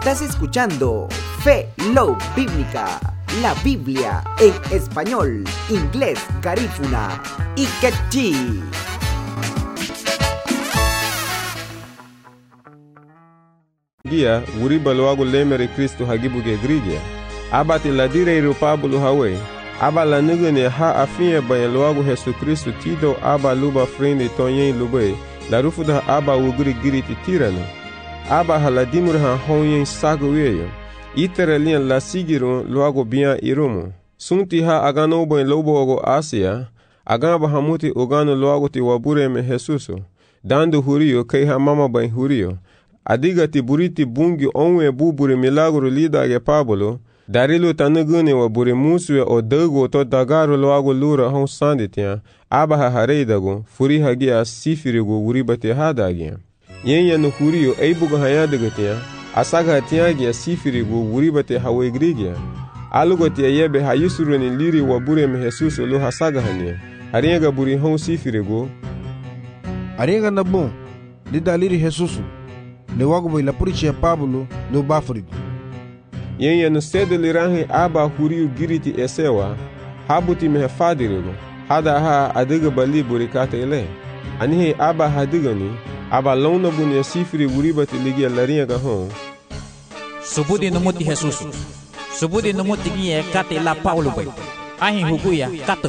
Estás escuchando Fe, Love Bíblica, la Biblia en español, inglés, garífuna y quechí. Gia wuri balwago lemere Kristo hagibuge grigia abati la direiro Pablo hawe aba la nugene ha afia bayan lwago Jesu Kristo tido aba luba frende tonyen lube la rufuda aba wugri giriti tirano aba haladimur ha honyen sagoyeyo iterelian la sigiro lwago bia irumo sunti ha agano bayan lobo Asia agaba hamuti ogano lwago ti wabure me Jesuso dando hurio kai ha mama bayan hurio adigati buriti bungi onwe buburi milagro lidage Pablo darilo tanugune wa buri musue o dago to dagaro loago lura hon sanditia abaha hareidago furi hagia sifirigo wuribate hadagia yenya no hurio eibugo hayadagatia asaga tiagia sifirigo wuribate hawegrigia alugotia yebe hayusuruni liri wa buri me Jesus lo hasaga hania hariega buri hon sifirigo ariega nabon lidaliri Jesus le wago boy la puriche Pablo lo bafrigo yenya no sedo lirange aba hurio giriti esewa habuti me fadirigo hada ha adiga bali burikata ele anihe aba hadigani aba lona bunya sifri buribati ligia laringa ga hon subudi no moti Jesus subudi no moti gie kate la Paulo boy ahi huguya kato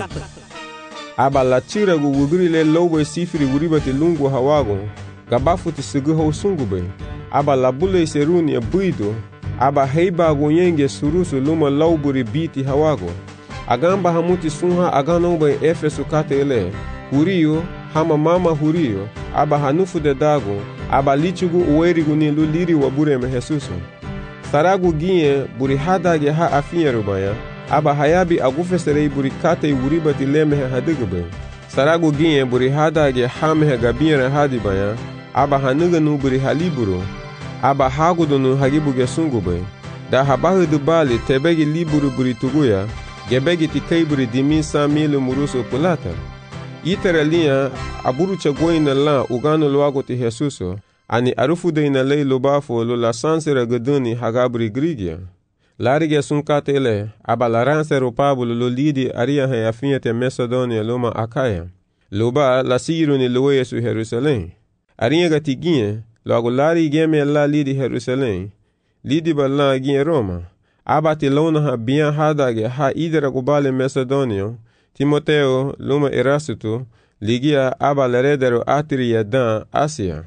aba la chira go wugri le lobo sifri buribati lungu hawago gabafuti seguho sungube aba labule seruni buido aba heiba gonyenge surusu luma lauburi biti hawago agamba hamuti sunha agano ba Efeso katele hurio hama mama hurio aba hanufu de dago aba lichugu uwerigu ni luliri wabure me Jesuso saragu gie buri hadage ha afinya rubaya aba hayabi agufeserei buri kate uribati leme hadigube saragu gie buri hadage hame gabira hadibaya aba hanuga nu buri haliburo aba hagudo nu hagibuge sungube da habahu dubali tebegi liburu buri tuguya gebegi tikai buri dimisa milu muruso pulata iterelia aburu chagoina la ugano lwago ti Jesuso ani arufude ina lei lobafo lo la sansera gaduni hagabri grigia larige sunkatele aba laransero Pablo lo lidi aria ha afiete Macedonia loma Akaya loba la siruni loye su Jerusalem aria gatigie logo lari geme la lidi Jerusalem lidi balla gie Roma abati lona ha bien hadage ha idera gubale Macedonia Timoteo luma Erasto ligia aba leredero atria dan Asia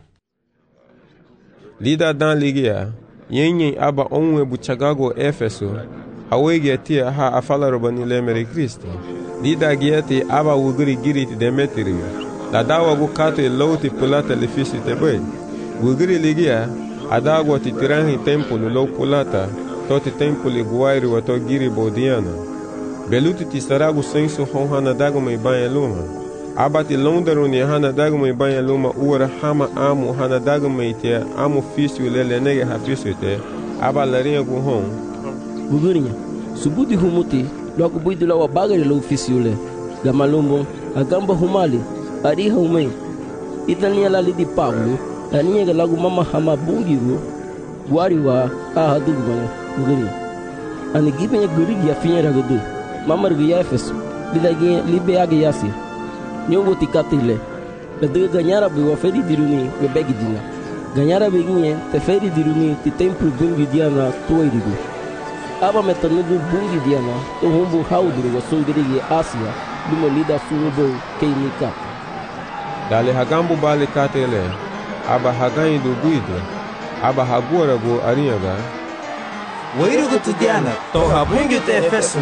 lida dan ligia yenye aba onwe buchagago Efeso hawege tia ha afala robani lemere Kristo lida gieti aba wugri giriti Demetrio la dawa bukato loti pulata le fisi tebe wugri ligia adago ti tirangi tempolo lo pulata toti tempoli guairi wato giri bodiana beluti ti saragu senso honhana dago mai banya luma abati londaro ni hana dago mai banya luma uara hama amu hana dago mai te amu fisi lele nege hafisu te aba larinha gu hon wugrinya subudi humuti logo buidu la bagare lo fisiule gamalumbo agamba humali ari humei itania la lidi Pablo tania ga lagu mama hama bungiru guariwa ahadugwa wugrinya ani gibenya gurigi afinya ragodu mama rugia Efeso lidage libeage yasi nyongo tikatile de ganhara be waferi diruni be begidina ganhara be ginye te feri diruni ti templo bungi diana toirigo aba metanugo bungi diana to humbu hauduru wa songirigi Asia dumo lida sunubo keinika dale hagambu bale katele aba hagai do guido aba hagora go ariaga wairugo tidiana to habungi te Efeso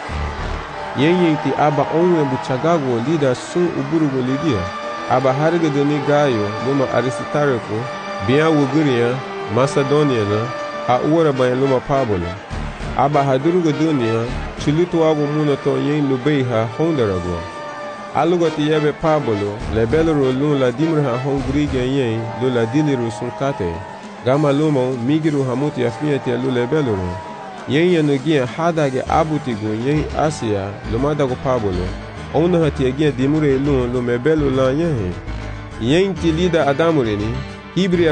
yenye ti aba onwe buchagago lida sun uburugo lidia aba harga doni gayo luma Aristarco bia wuguria Macedonia na ha uora bayan luma Pablo aba hadurugo dunia chulutu wago muna to yen lubeiha hondarago alugo ti yebe Pablo lebelro lun la dimra hongriga yen lo la diliru sunkate gama luma migiru hamuti afiati lu lebelro yenye nugia hadage abutigo yen Asia lumadago Pablo ona hatiagia dimure lun lo mebelo la yen ti lida adamureni Hibri